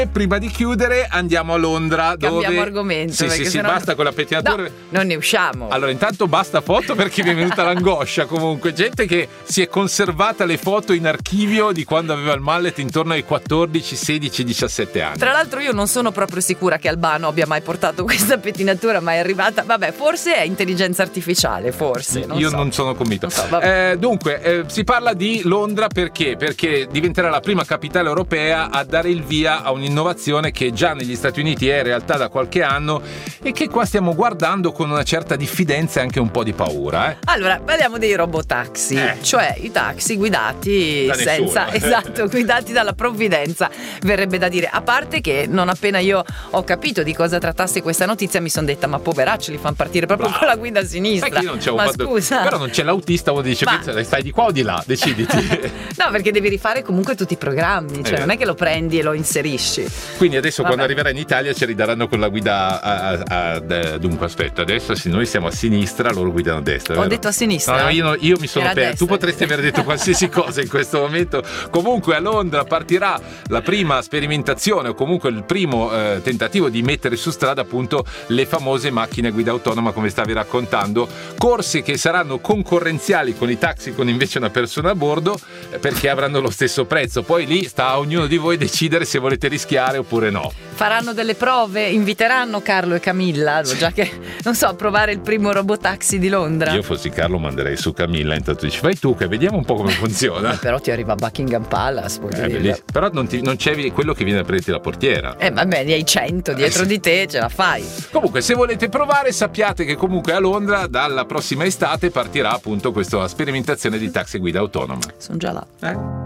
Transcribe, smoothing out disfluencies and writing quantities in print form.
Prima di chiudere andiamo a Londra. Cambiamo argomento. Sì, basta con la pettinatura. No, non ne usciamo. Allora, intanto basta foto perché mi è venuta l'angoscia. Comunque, gente che si è conservata le foto in archivio di quando aveva il mallet intorno ai 14, 16, 17 anni. Tra l'altro io non sono proprio sicura che Albano abbia mai portato questa pettinatura, ma è arrivata. Vabbè, forse è intelligenza artificiale, forse. Non sono convinto. Dunque, si parla di Londra perché diventerà la prima capitale europea a dare il via a un'innovazione che già negli Stati Uniti è in realtà da qualche anno e che qua stiamo guardando con una certa diffidenza e anche un po' di paura. Allora, parliamo dei robotaxi, cioè i taxi guidati da senza nessuno. Esatto, guidati dalla provvidenza, verrebbe da dire. A parte che non appena io ho capito di cosa trattasse questa notizia mi sono detta ma poveracci, li fanno partire proprio con la guida a sinistra. Io non Scusa, però non c'è l'autista, uno dice stai di qua o di là, deciditi. No, perché devi rifare comunque tutti i programmi, cioè non è che lo prendi e lo inserisci. Quindi adesso quando arriverà in Italia ci ridaranno con la guida dunque aspetta, adesso noi siamo a sinistra, loro guidano a destra. Ho detto a sinistra? No, io mi sono perso. Tu potresti aver detto qualsiasi cosa in questo momento. Comunque a Londra partirà la prima sperimentazione o comunque il primo tentativo di mettere su strada appunto le famose macchine a guida autonoma, come stavi raccontando, corse che saranno concorrenziali con i taxi con invece una persona a bordo, perché avranno lo stesso prezzo. Poi lì sta a ognuno di voi decidere se volete rischiare oppure no. Faranno delle prove, inviteranno Carlo e Camilla, già che non so, a provare il primo robotaxi di Londra. Io fossi Carlo manderei su Camilla, intanto dici vai tu che vediamo un po' come funziona. Però ti arriva a Buckingham Palace, però non c'è quello che viene a prenderti la portiera. Vabbè, ne hai 100 dietro di te, ce la fai. Comunque, se volete provare, sappiate che comunque a Londra dalla prossima estate partirà appunto questa sperimentazione di taxi guida autonoma. Sono già là.